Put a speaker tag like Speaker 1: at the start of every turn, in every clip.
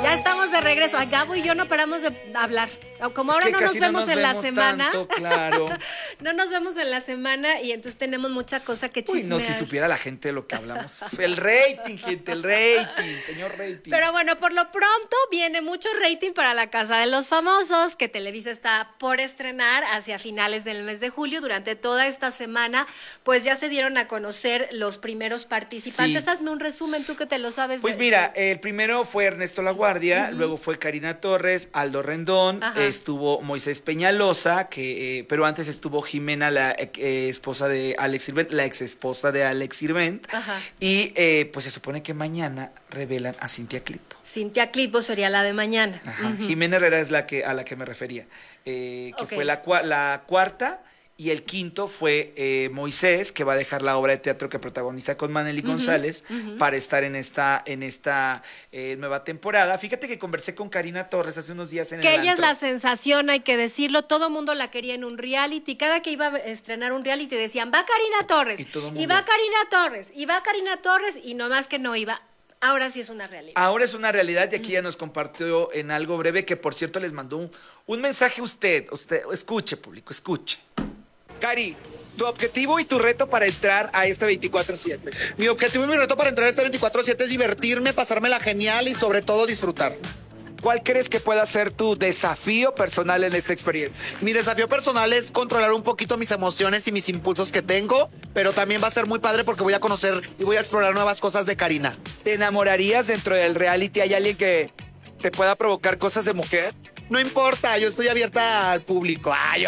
Speaker 1: Ya estamos de regreso. Ay, Gabo y yo no paramos de hablar. Como ahora no nos vemos en la semana.
Speaker 2: Tanto, claro.
Speaker 1: No nos vemos en la semana y entonces tenemos mucha cosa que chismear.
Speaker 2: Uy, no, si supiera la gente de lo que hablamos. El rating, gente, el rating, señor rating.
Speaker 1: Pero bueno, por lo pronto viene mucho rating para La Casa de los Famosos, que Televisa está por estrenar hacia finales del mes de julio. Durante toda esta semana, pues ya se dieron a conocer los primeros participantes.
Speaker 2: Sí.
Speaker 1: Hazme un resumen, tú que te lo sabes.
Speaker 2: Pues mira, el primero fue Ernesto Laguardia, luego fue Karina Torres, Aldo Rendón, estuvo Moisés Peñalosa, pero antes estuvo Jimena, la esposa de Alex Sirvent, la ex esposa de Alex Sirvent, y pues se supone que mañana revelan a Cintia Clitbo.
Speaker 1: Cintia Clitbo sería la de mañana.
Speaker 2: Jimena Herrera es a la que me refería, que fue la cuarta. Y el quinto fue Moisés, que va a dejar la obra de teatro que protagoniza con Manely González para estar en esta nueva temporada. Fíjate que conversé con Karina Torres hace unos días en el
Speaker 1: Que ella es
Speaker 2: antro.
Speaker 1: la sensación, hay que decirlo. Todo el mundo la quería en un reality. Cada que iba a estrenar un reality decían, va Karina Torres, y va Karina Torres, y va Karina Torres, y nomás que no iba. Ahora sí es una realidad.
Speaker 2: Ahora es una realidad y aquí ya nos compartió en algo breve que, por cierto, les mandó un mensaje a usted. Escuche, público, escuche. Cari, tu objetivo y tu reto para entrar a este 24/7.
Speaker 3: Mi objetivo y mi reto para entrar a este 24/7 es divertirme, pasármela genial y sobre todo disfrutar.
Speaker 2: ¿Cuál crees que pueda ser tu desafío personal en esta experiencia?
Speaker 3: Mi desafío personal es controlar un poquito mis emociones y mis impulsos que tengo, pero también va a ser muy padre porque voy a conocer y voy a explorar nuevas cosas de Karina.
Speaker 2: ¿Te enamorarías dentro del reality? ¿Hay alguien que te pueda provocar cosas de mujer?
Speaker 3: No importa, yo estoy abierta al público. Ay,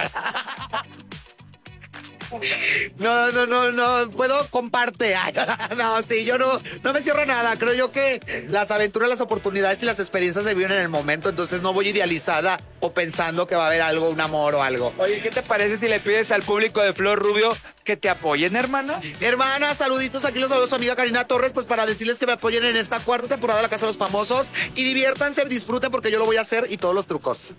Speaker 3: No, puedo, comparte. Ay, no, sí, yo no me cierro nada. Creo yo que las aventuras, las oportunidades y las experiencias se viven en el momento, entonces no voy idealizada o pensando que va a haber algo, un amor o algo.
Speaker 2: Oye, ¿qué te parece si le pides al público de Flor Rubio que te apoyen, hermana?
Speaker 3: Hermana, saluditos, aquí los saludos a su amiga Karina Torres, pues para decirles que me apoyen en esta cuarta temporada de La Casa de los Famosos y diviértanse, disfruten porque yo lo voy a hacer y todos los trucos.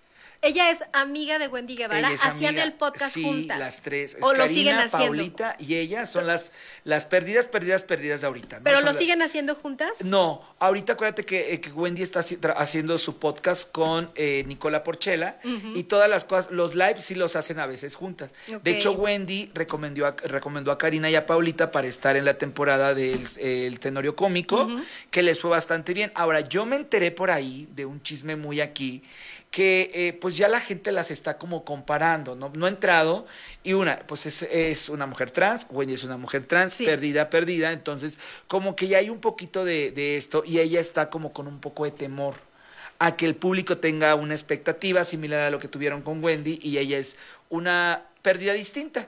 Speaker 1: Ella es amiga de Wendy Guevara. Hacían el podcast juntas.
Speaker 2: Sí, las tres.
Speaker 1: O
Speaker 2: Karina,
Speaker 1: lo siguen haciendo.
Speaker 2: Paulita y ella son las perdidas de ahorita, ¿no?
Speaker 1: ¿Pero
Speaker 2: son
Speaker 1: lo siguen haciendo juntas?
Speaker 2: No, ahorita acuérdate que Wendy está haciendo su podcast con Nicola Porchela y todas las cosas, los lives sí los hacen a veces juntas.
Speaker 1: Okay.
Speaker 2: De hecho, Wendy recomendó a Karina y a Paulita para estar en la temporada del el Tenorio Cómico, que les fue bastante bien. Ahora, yo me enteré por ahí de un chisme muy aquí, que pues ya la gente las está como comparando, no ha entrado, y pues es una mujer trans, Wendy es una mujer trans,
Speaker 1: sí.
Speaker 2: perdida, entonces como que ya hay un poquito de esto, y ella está como con un poco de temor a que el público tenga una expectativa similar a lo que tuvieron con Wendy, y ella es una pérdida distinta.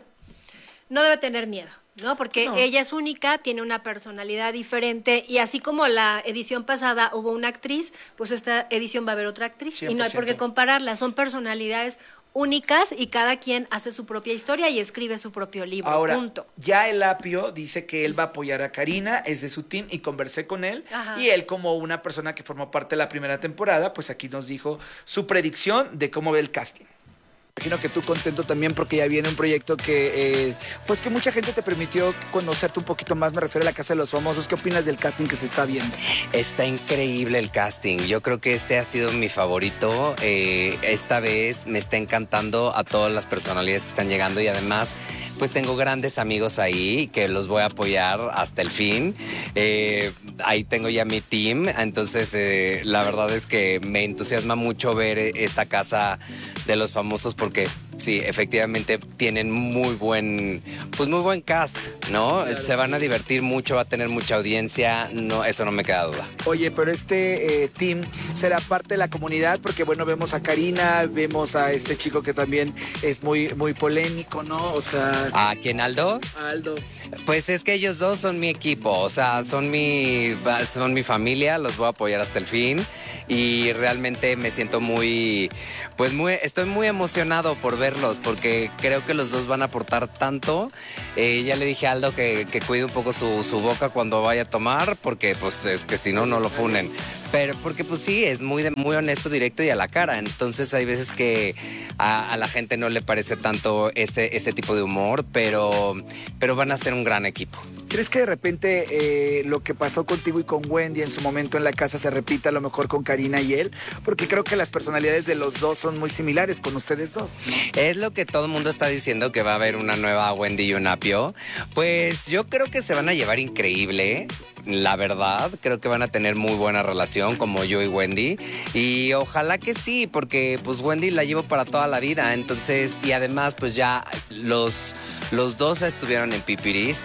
Speaker 1: No debe tener miedo, ¿no? Porque ella es única, tiene una personalidad diferente y así como la edición pasada hubo una actriz, pues esta edición va a haber otra actriz
Speaker 2: 100%.
Speaker 1: y no hay por qué compararlas, son personalidades únicas y cada quien hace su propia historia y escribe su propio libro.
Speaker 2: Ahora,
Speaker 1: punto.
Speaker 2: ya el Apio dice que él va a apoyar a Karina, es de su team, y conversé con él, y él, como una persona que formó parte de la primera temporada, pues aquí nos dijo su predicción de cómo ve el casting. Imagino que tú contento también porque ya viene un proyecto que pues que mucha gente te permitió conocerte un poquito más, me refiero a La Casa de los Famosos. ¿Qué opinas del casting que se está viendo?
Speaker 4: Está increíble el casting, yo creo que este ha sido mi favorito, esta vez me está encantando a todas las personalidades que están llegando y además pues tengo grandes amigos ahí que los voy a apoyar hasta el fin, ahí tengo ya mi team, entonces la verdad es que me entusiasma mucho ver esta Casa de los Famosos porque sí, efectivamente tienen muy buen cast, ¿no? Claro. Se van a divertir mucho, va a tener mucha audiencia, no, eso no me queda duda.
Speaker 2: Oye, pero este team será parte de la comunidad porque, bueno, vemos a Karina, vemos a este chico que también es muy polémico, ¿no? O sea...
Speaker 4: ¿A quién, Aldo?
Speaker 2: Aldo.
Speaker 4: Pues es que ellos dos son mi equipo, o sea, son mi familia, los voy a apoyar hasta el fin y realmente me siento estoy muy emocionado por verlos porque creo que los dos van a aportar tanto. Ya le dije a Aldo que cuide un poco su boca cuando vaya a tomar porque pues es que si no lo funen. Pero porque pues sí, es muy honesto, directo y a la cara. Entonces hay veces que a la gente no le parece tanto este tipo de humor, pero van a ser un gran equipo.
Speaker 2: ¿Crees que de repente lo que pasó contigo y con Wendy en su momento en la casa se repita a lo mejor con Karina y él? Porque creo que las personalidades de los dos son muy similares con ustedes dos, ¿no?
Speaker 4: Es lo que todo el mundo está diciendo, que va a haber una nueva Wendy y un Apio. Pues yo creo que se van a llevar increíble. La verdad, creo que van a tener muy buena relación como yo y Wendy. Y ojalá que sí, porque pues Wendy la llevo para toda la vida. Entonces, y además pues ya los dos estuvieron en Pipiris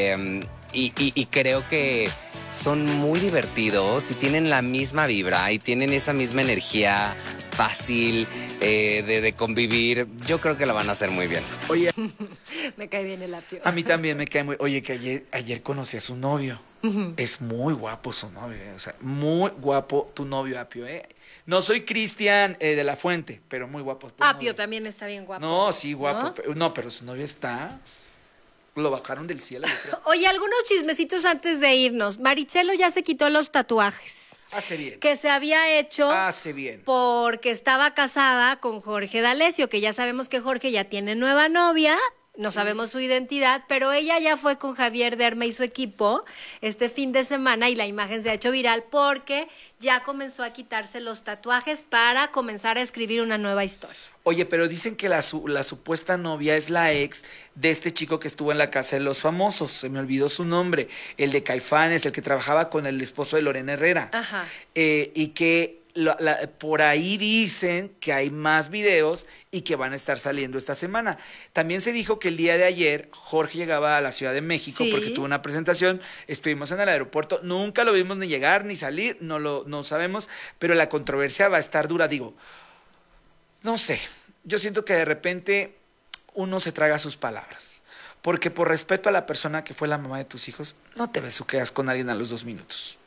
Speaker 4: y creo que son muy divertidos y tienen la misma vibra y tienen esa misma energía fácil de convivir. Yo creo que la van a hacer muy bien.
Speaker 2: Oye,
Speaker 1: Me cae bien el Apio.
Speaker 2: a mí también me cae muy... Oye, que ayer conocí a su novio. Es muy guapo su novio, o sea, muy guapo tu novio, Apio, No soy Cristian de la Fuente, pero muy guapo tu
Speaker 1: Apio
Speaker 2: novio.
Speaker 1: también está bien guapo.
Speaker 2: No, sí, guapo.
Speaker 1: ¿No?
Speaker 2: Pero su novio está... Lo bajaron del cielo, yo creo.
Speaker 1: Oye, algunos chismecitos antes de irnos. Marichelo ya se quitó los tatuajes
Speaker 2: Hace bien.
Speaker 1: que se había hecho
Speaker 2: Hace bien.
Speaker 1: porque estaba casada con Jorge D'Alessio, que ya sabemos que Jorge ya tiene nueva novia. No sabemos su identidad, pero ella ya fue con Javier Derme y su equipo este fin de semana y la imagen se ha hecho viral porque ya comenzó a quitarse los tatuajes para comenzar a escribir una nueva historia.
Speaker 2: Oye, pero dicen que la supuesta novia es la ex de este chico que estuvo en la Casa de los Famosos. Se me olvidó su nombre. El de Caifanes, el que trabajaba con el esposo de Lorena Herrera.
Speaker 1: Ajá.
Speaker 2: Y que por ahí dicen que hay más videos y que van a estar saliendo esta semana. También se dijo que el día de ayer Jorge llegaba a la Ciudad de México
Speaker 1: Sí.
Speaker 2: porque tuvo una presentación. Estuvimos en el aeropuerto. Nunca lo vimos ni llegar ni salir. No sabemos. Pero la controversia va a estar dura. Digo, no sé. Yo siento que de repente uno se traga sus palabras. Porque por respeto a la persona que fue la mamá de tus hijos, no te besuqueas con alguien a los 2 minutos.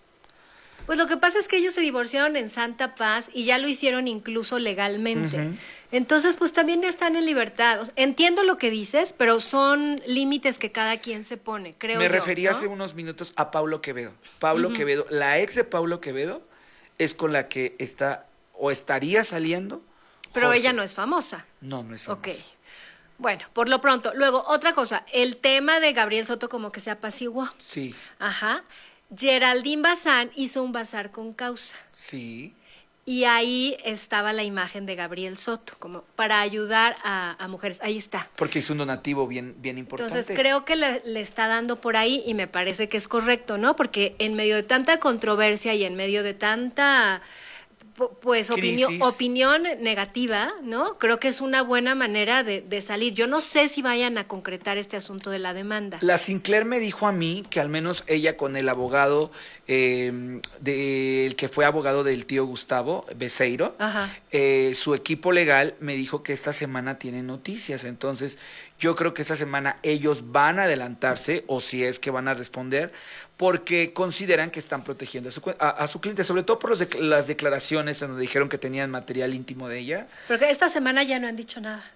Speaker 1: Pues lo que pasa es que ellos se divorciaron en Santa Paz y ya lo hicieron incluso legalmente.
Speaker 2: Ujú.
Speaker 1: Entonces, pues también están en libertad. O sea, entiendo lo que dices, pero son límites que cada quien se pone, creo
Speaker 2: Me
Speaker 1: yo,
Speaker 2: refería
Speaker 1: ¿no?
Speaker 2: hace unos minutos a Paulo Quevedo. Paulo Quevedo, la ex de Paulo Quevedo es con la que está o estaría saliendo.
Speaker 1: Pero
Speaker 2: Jorge.
Speaker 1: ella no es famosa.
Speaker 2: No es famosa.
Speaker 1: Ok. Bueno, por lo pronto. Luego, otra cosa. El tema de Gabriel Soto como que se apaciguó.
Speaker 2: Sí,
Speaker 1: Ajá. Geraldine Bazán hizo un bazar con causa.
Speaker 2: sí.
Speaker 1: Y ahí estaba la imagen de Gabriel Soto, como para ayudar a mujeres. Ahí está.
Speaker 2: Porque hizo un donativo bien importante.
Speaker 1: Entonces creo que le está dando por ahí y me parece que es correcto, ¿no? Porque en medio de tanta controversia y en medio de tanta pues
Speaker 2: Crisis.
Speaker 1: opinión negativa, ¿no? Creo que es una buena manera de salir. Yo no sé si vayan a concretar este asunto de la demanda.
Speaker 2: La Sinclair me dijo a mí que al menos ella con el abogado, el que fue abogado del tío Gustavo Beseiro,
Speaker 1: Ajá.
Speaker 2: su equipo legal me dijo que esta semana tiene noticias. Entonces, yo creo que esta semana ellos van a adelantarse, o si es que van a responder, porque consideran que están protegiendo a su cliente, sobre todo por las declaraciones en donde dijeron que tenían material íntimo de ella.
Speaker 1: Porque esta semana ya no han dicho nada.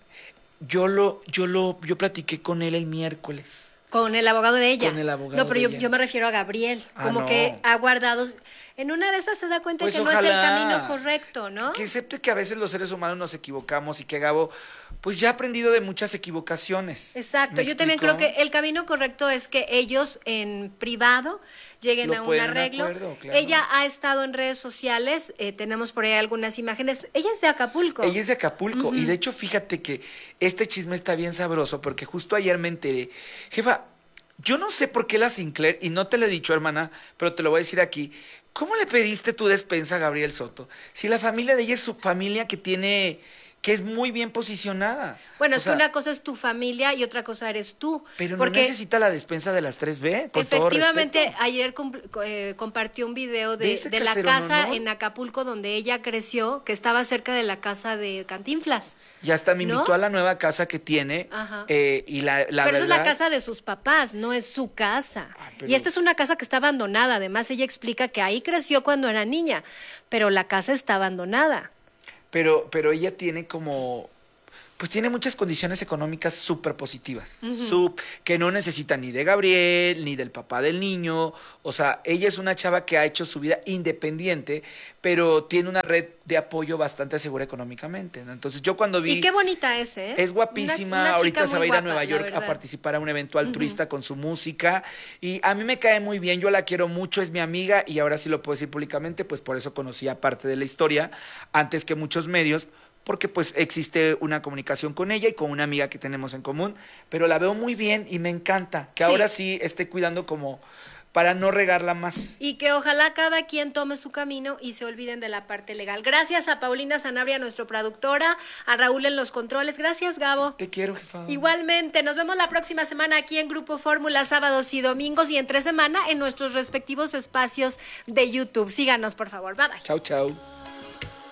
Speaker 2: Yo platiqué con él el miércoles.
Speaker 1: Con el abogado de ella.
Speaker 2: Con el abogado
Speaker 1: No, pero
Speaker 2: de
Speaker 1: yo,
Speaker 2: ella.
Speaker 1: yo me refiero a Gabriel.
Speaker 2: Ah,
Speaker 1: Como
Speaker 2: no.
Speaker 1: que ha guardado. En una de esas se da cuenta
Speaker 2: Pues
Speaker 1: que no es el
Speaker 2: ojalá.
Speaker 1: camino correcto, ¿no?
Speaker 2: Que acepte que a veces los seres humanos nos equivocamos y que Gabo, pues ya ha aprendido de muchas equivocaciones.
Speaker 1: Exacto.
Speaker 2: ¿Me
Speaker 1: Yo también creo
Speaker 2: explicó?
Speaker 1: que el camino correcto es que ellos en privado lleguen
Speaker 2: Lo
Speaker 1: a un
Speaker 2: pueden
Speaker 1: arreglo.
Speaker 2: acuerdo, claro.
Speaker 1: Ella ha estado en redes sociales, tenemos por ahí algunas imágenes. Ella es de Acapulco.
Speaker 2: Ella es de Acapulco. Y de hecho, fíjate que este chisme está bien sabroso porque justo ayer me enteré. Jefa, yo no sé por qué la Sinclair, y no te lo he dicho, hermana, pero te lo voy a decir aquí. ¿Cómo le pediste tu despensa a Gabriel Soto? Si la familia de ella es su familia que es muy bien posicionada.
Speaker 1: Bueno,
Speaker 2: O
Speaker 1: es
Speaker 2: sea,
Speaker 1: que una cosa es tu familia y otra cosa eres tú.
Speaker 2: Pero
Speaker 1: porque
Speaker 2: no necesita la despensa de las 3B, con todo
Speaker 1: efectivamente,
Speaker 2: respeto.
Speaker 1: ayer compartió un video
Speaker 2: ¿De ese
Speaker 1: de la
Speaker 2: casero,
Speaker 1: casa
Speaker 2: no?
Speaker 1: en Acapulco donde ella creció, que estaba cerca de la casa de Cantinflas.
Speaker 2: Y hasta me invitó
Speaker 1: ¿no?
Speaker 2: a la nueva casa que tiene.
Speaker 1: Ajá.
Speaker 2: Y la
Speaker 1: Pero
Speaker 2: verdad...
Speaker 1: esa es la casa de sus papás, no es su casa.
Speaker 2: Ah, pero-
Speaker 1: Y esta es una casa que está abandonada. Además, ella explica que ahí creció cuando era niña, pero la casa está abandonada.
Speaker 2: Pero ella tiene como pues tiene muchas condiciones económicas súper positivas, que no necesita ni de Gabriel, ni del papá del niño. O sea, ella es una chava que ha hecho su vida independiente, pero tiene una red de apoyo bastante segura económicamente, ¿no? Entonces yo cuando vi...
Speaker 1: Y qué bonita ¿eh?
Speaker 2: Es guapísima,
Speaker 1: una
Speaker 2: ahorita
Speaker 1: chica
Speaker 2: se va a ir
Speaker 1: muy
Speaker 2: a Nueva
Speaker 1: guapa,
Speaker 2: York a participar a un evento altruista con su música, y a mí me cae muy bien, yo la quiero mucho, es mi amiga, y ahora sí lo puedo decir públicamente, pues por eso conocía parte de la historia antes que muchos medios, porque pues existe una comunicación con ella y con una amiga que tenemos en común, pero la veo muy bien y me encanta que ahora sí esté cuidando como para no regarla más.
Speaker 1: Y que ojalá cada quien tome su camino y se olviden de la parte legal. Gracias a Paulina Sanabria, nuestra productora, a Raúl en los controles. Gracias, Gabo.
Speaker 2: Te quiero, jefa.
Speaker 1: Igualmente, nos vemos la próxima semana aquí en Grupo Fórmula, sábados y domingos, y entre semana en nuestros respectivos espacios de YouTube. Síganos, por favor. Bye, bye.
Speaker 2: Chau, chau.